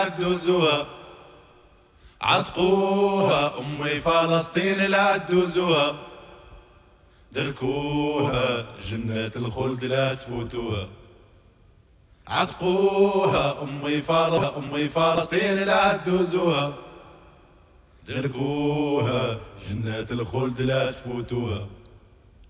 تدوزوها، عتقوها أمي فلسطين لا تدوزوها، دركوها جنة الخلد لا تفوتوها، عتقوها أمي فلسطين لا تدوزوها، دركوها جنة الخلد لا تفوتوها.